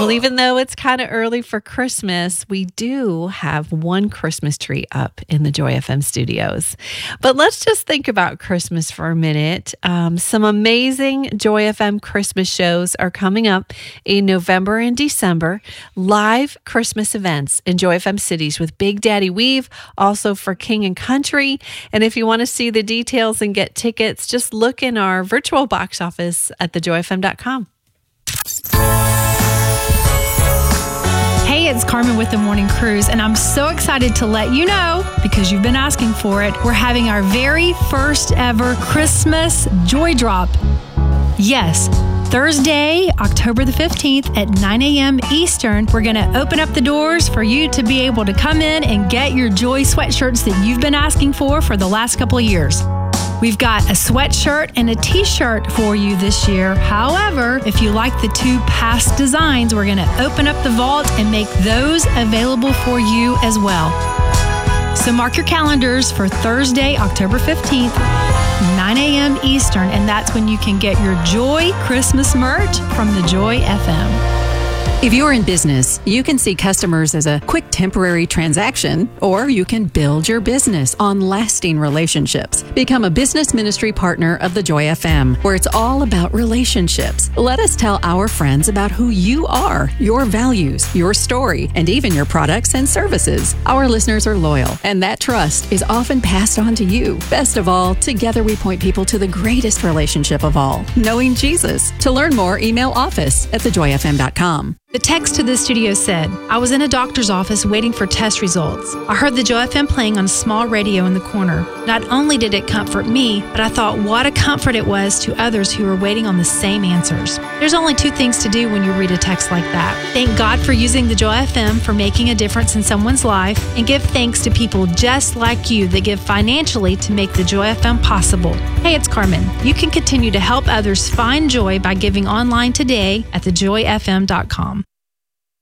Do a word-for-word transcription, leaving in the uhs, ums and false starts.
Well, even though it's kind of early for Christmas, we do have one Christmas tree up in the Joy F M studios. But let's just think about Christmas for a minute. Um, some amazing Joy F M Christmas shows are coming up in November and December. Live Christmas events in Joy F M cities with Big Daddy Weave, also for King and Country. And if you want to see the details and get tickets, just look in our virtual box office at the joy f m dot com. Hey, it's Carmen with the Morning Cruise, and I'm so excited to let you know, because you've been asking for it, we're having our very first ever Christmas Joy Drop. Yes, Thursday, October the fifteenth at nine a.m. Eastern, we're going to open up the doors for you to be able to come in and get your Joy sweatshirts that you've been asking for for the last couple of years. We've got a sweatshirt and a t-shirt for you this year. However, if you like the two past designs, we're going to open up the vault and make those available for you as well. So mark your calendars for Thursday, October fifteenth, nine a.m. Eastern, and that's when you can get your Joy Christmas merch from the Joy F M. If you're in business, you can see customers as a quick temporary transaction, or you can build your business on lasting relationships. Become a business ministry partner of the Joy F M, where it's all about relationships. Let us tell our friends about who you are, your values, your story, and even your products and services. Our listeners are loyal, and that trust is often passed on to you. Best of all, together we point people to the greatest relationship of all, knowing Jesus. To learn more, email office at the joy f m dot com. The text to the studio said, I was in a doctor's office waiting for test results. I heard the Joy F M playing on a small radio in the corner. Not only did it comfort me, but I thought what a comfort it was to others who were waiting on the same answers. There's only two things to do when you read a text like that. Thank God for using the Joy F M for making a difference in someone's life, and give thanks to people just like you that give financially to make the Joy F M possible. Hey, it's Carmen. You can continue to help others find joy by giving online today at the joy f m dot com.